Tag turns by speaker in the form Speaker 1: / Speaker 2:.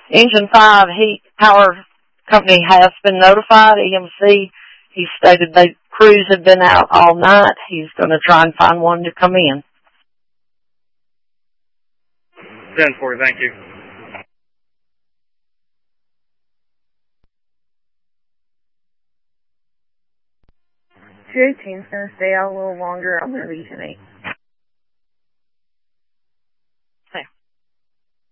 Speaker 1: Engine 5 heat power company has been notified. EMC, he stated the crews have been out all night. He's going to try and find one to come in.
Speaker 2: 10-4, thank you.
Speaker 3: Two 18's going to stay out a little longer. I'm going to be 10-8.